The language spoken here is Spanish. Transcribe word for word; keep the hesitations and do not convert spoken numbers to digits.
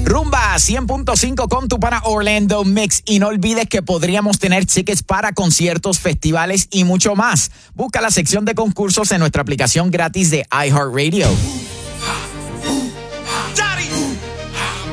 Rumba cien punto cinco con tu pana Orlando Mix. Y no olvides que podríamos tener tickets para conciertos, festivales y mucho más. Busca la sección de concursos en nuestra aplicación gratis de iHeartRadio.